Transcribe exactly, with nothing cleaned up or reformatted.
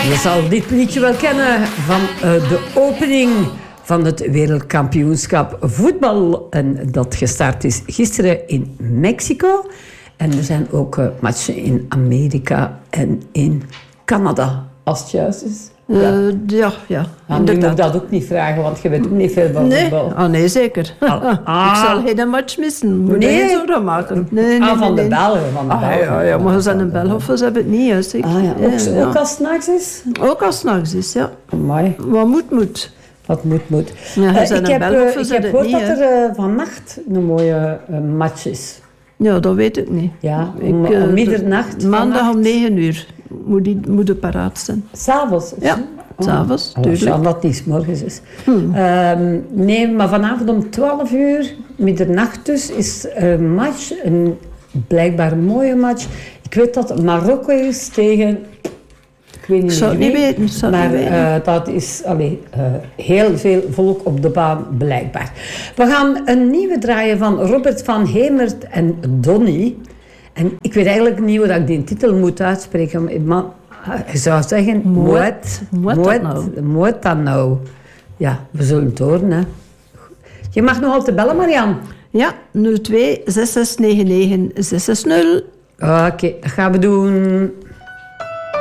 Je zal dit liedje wel kennen van uh, de opening van het wereldkampioenschap voetbal. En dat gestart is gisteren in Mexico. En er zijn ook uh, matchen in Amerika en in Canada, als het juist is. Ja, uh, ja, ja ah, nu moet ik dat ook niet vragen, want je weet ook niet veel van nee. voetbal. Oh, nee, zeker. Ah. Ik zal geen match missen. Moet nee. je geen zorgen maken. Nee, nee, ah, van nee, de nee. Belgen. Van de ah, Belgen. Ja, ja, maar ze zijn een Belg of ze hebben het niet juist. Ah, ja. Ook, ja, ja. ook als het s'nachts is? Ook als het s'nachts is, ja. Amai. Wat moet, moet. Wat moet, moet. Ja, uh, ik heb, uh, ik heb gehoord niet, dat er uh, vannacht een mooie uh, match is. Ja, dat weet ik niet. Ja, om, ik, uh, om middernacht. Maandag om negen uur moet die moet de paraat zijn. S'avonds? Ja, oh. s'avonds, oh, tuurlijk. Als dat niet 's morgens is. Hmm. Um, nee, maar vanavond om twaalf uur, middernacht dus, is een match. Een blijkbaar mooie match. Ik weet dat Marokko is tegen... Ik weet niet ik zou het niet weten. Zou maar niet weten. Uh, dat is allee, uh, heel veel volk op de baan, blijkbaar. We gaan een nieuwe draaien van Robert van Hemert en Donny. En ik weet eigenlijk niet hoe ik die titel moet uitspreken. Maar je zou zeggen... Moet. Moet dat nou? Ja, we zullen het horen. Hè. Je mag nog altijd bellen, Marianne. Ja, nul twee zes zes negen negen zes zes nul. Oké, okay, dat gaan we doen.